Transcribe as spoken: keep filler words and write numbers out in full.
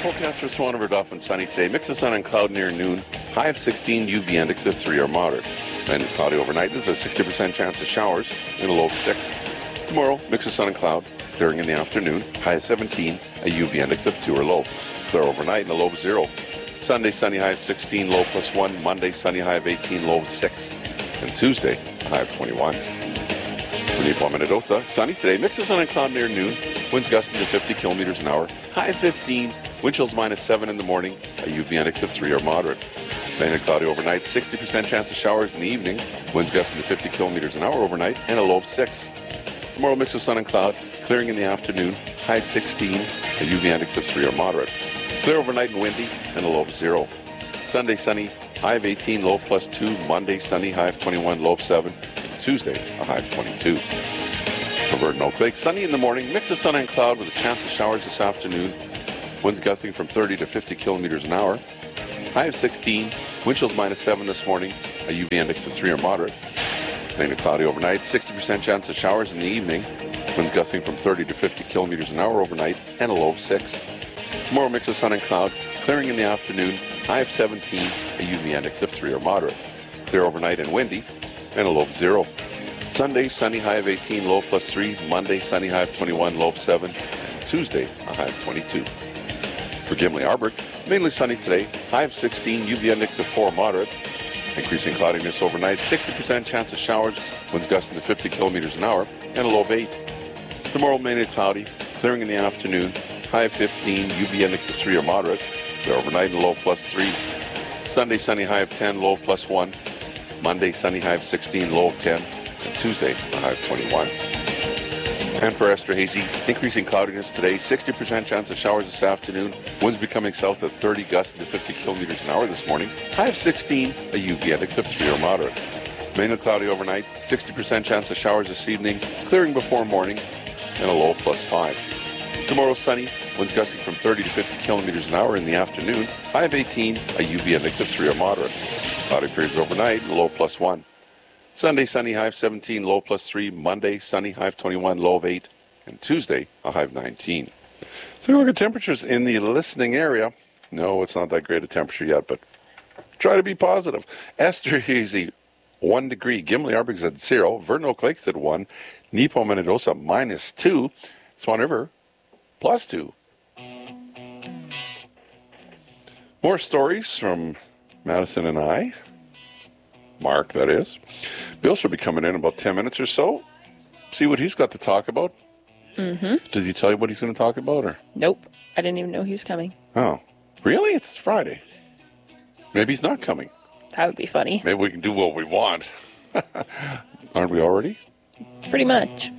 forecast for Swan River Dauphin sunny today. Mix of sun and cloud near noon. High of sixteen, U V index of three or moderate. And cloudy overnight. There's a sixty percent chance of showers in a low of six. Tomorrow, mix of sun and cloud. Clearing in the afternoon. High of seventeen, a U V index of two or low. Clear overnight and a low of zero. Sunday, sunny high of sixteen, low plus one. Monday, sunny high of eighteen, low of six. And Tuesday, a high of twenty-one. For Nipawin, Minnedosa, sunny today. Mix of sun and cloud near noon. Winds gusting to fifty kilometers an hour. High of fifteen. Wind chills minus seven in the morning. A U V index of three or moderate. Rain and cloudy overnight. sixty percent chance of showers in the evening. Winds gusting to fifty kilometers an hour overnight. And a low of six. Tomorrow, mix of sun and cloud. Clearing in the afternoon. High sixteen. A U V index of three or moderate. Clear overnight and windy. And a low of zero. Sunday, sunny. High of eighteen. Low of plus two. Monday, sunny. High of twenty-one. Low of seven. Tuesday, a high of twenty-two. For Verdon Oak Lake, sunny in the morning, mix of sun and cloud with a chance of showers this afternoon. Winds gusting from thirty to fifty kilometers an hour. High of sixteen, wind chills minus seven this morning, a U V index of three or moderate. Rain and cloudy overnight, sixty percent chance of showers in the evening. Winds gusting from thirty to fifty kilometers an hour overnight, and a low of six. Tomorrow, mix of sun and cloud, clearing in the afternoon, high of seventeen, a U V index of three or moderate. Clear overnight and windy, and a low of zero. Sunday, sunny high of eighteen, low plus three. Monday, sunny high of twenty-one, low of seven. And Tuesday, a high of twenty-two. For Gimli Arbor, mainly sunny today. High of sixteen, U V index of four, moderate. Increasing cloudiness overnight. sixty percent chance of showers. Winds gusting to fifty kilometers an hour. And a low of eight. Tomorrow, mainly cloudy. Clearing in the afternoon. High of fifteen, U V index of three or moderate. Clear overnight and low plus three. Sunday, sunny high of ten, low plus one. Monday, sunny high of sixteen, low of ten. And Tuesday, a high of twenty-one. And for Esterhazy, increasing cloudiness today, sixty percent chance of showers this afternoon. Winds becoming south at thirty, gusting to fifty kilometers an hour this morning. High of sixteen, a U V index of three or moderate. Mainly cloudy overnight, sixty percent chance of showers this evening, clearing before morning, and a low of plus five. Tomorrow, sunny, winds gusting from thirty to fifty kilometers an hour in the afternoon. High of eighteen, a U V index of three or moderate. Cloudy periods overnight, and a low plus one. Sunday, sunny, high of seventeen, low plus three. Monday, sunny, high of twenty-one, low of eight. And Tuesday, a high of nineteen. So look at temperatures in the listening area. No, it's not that great a temperature yet, but try to be positive. Esterhazy, one degree. Gimli Arbig's at zero. Verdon Oak Lake's at one. Nipawin, Minnedosa, minus two. Swan River, plus two. More stories from Madison and I. Mark, that is. Bill should be coming in about ten minutes or so. See what he's got to talk about. Mm-hmm. Does he tell you what he's going to talk about? Or Nope. I didn't even know he was coming. Oh, really? It's Friday. Maybe he's not coming. That would be funny. Maybe we can do what we want. Aren't we already? Pretty much.